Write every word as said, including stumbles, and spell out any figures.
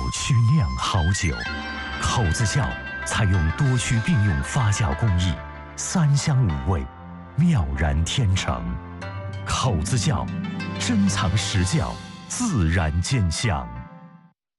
曲酿好酒。口子窖采用多区并用发酵工艺，三香五味，妙然天成。口子窖，珍藏实窖，自然见香。